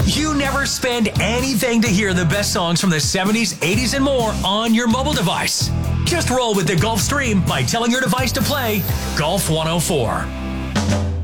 You never spend anything to hear the best songs from the 70s, 80s, and more on your mobile device. Just roll with the Gulf Stream by telling your device to play Golf 104.